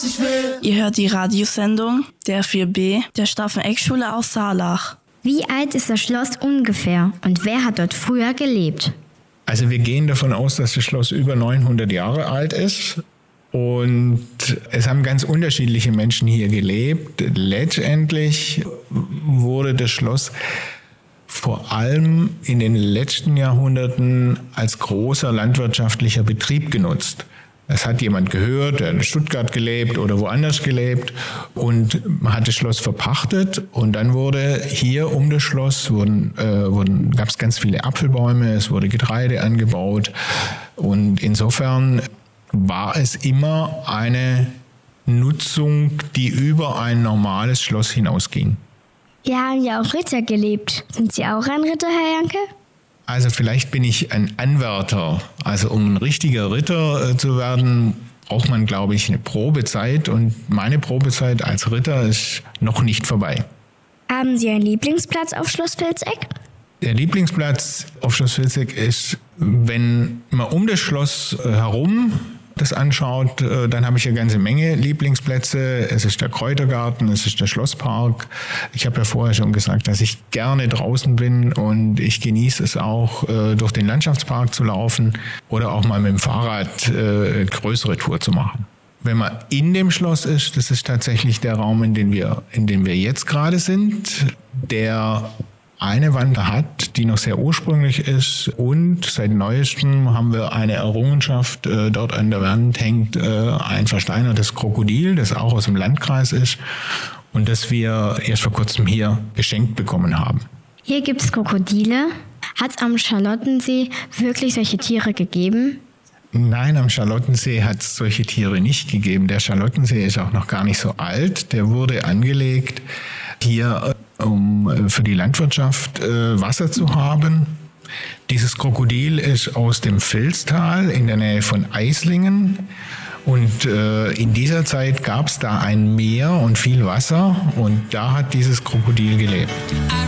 ich will. Ihr hört die Radiosendung der 4B der Staffeneck-Schule aus Saarlach. Wie alt ist das Schloss ungefähr und wer hat dort früher gelebt? Also wir gehen davon aus, dass das Schloss über 900 Jahre alt ist. Und es haben ganz unterschiedliche Menschen hier gelebt. Letztendlich wurde das Schloss vor allem in den letzten Jahrhunderten als großer landwirtschaftlicher Betrieb genutzt. Es hat jemand gehört, der in Stuttgart gelebt oder woanders gelebt und man hat das Schloss verpachtet und dann wurde hier um das Schloss gab es ganz viele Apfelbäume, es wurde Getreide angebaut und insofern war es immer eine Nutzung, die über ein normales Schloss hinausging. Hier haben ja auch Ritter gelebt. Sind Sie auch ein Ritter, Herr Janke? Also vielleicht bin ich ein Anwärter. Also um ein richtiger Ritter zu werden, braucht man, glaube ich, eine Probezeit. Und meine Probezeit als Ritter ist noch nicht vorbei. Haben Sie einen Lieblingsplatz auf Schloss Vilseck? Der Lieblingsplatz auf Schloss Vilseck ist, wenn man um das Schloss herum das anschaut, dann habe ich eine ganze Menge Lieblingsplätze. Es ist der Kräutergarten, es ist der Schlosspark. Ich habe ja vorher schon gesagt, dass ich gerne draußen bin und ich genieße es auch, durch den Landschaftspark zu laufen oder auch mal mit dem Fahrrad eine größere Tour zu machen. Wenn man in dem Schloss ist, das ist tatsächlich der Raum, in dem wir jetzt gerade sind, der eine Wand hat, die noch sehr ursprünglich ist und seit Neuestem haben wir eine Errungenschaft. Dort an der Wand hängt ein versteinertes Krokodil, das auch aus dem Landkreis ist und das wir erst vor kurzem hier geschenkt bekommen haben. Hier gibt es Krokodile. Hat es am Charlottensee wirklich solche Tiere gegeben? Nein, am Charlottensee hat es solche Tiere nicht gegeben. Der Charlottensee ist auch noch gar nicht so alt. Der wurde angelegt hier, um für die Landwirtschaft Wasser zu haben. Dieses Krokodil ist aus dem Vilstal in der Nähe von Eislingen. Und in dieser Zeit gab es da ein Meer und viel Wasser und da hat dieses Krokodil gelebt.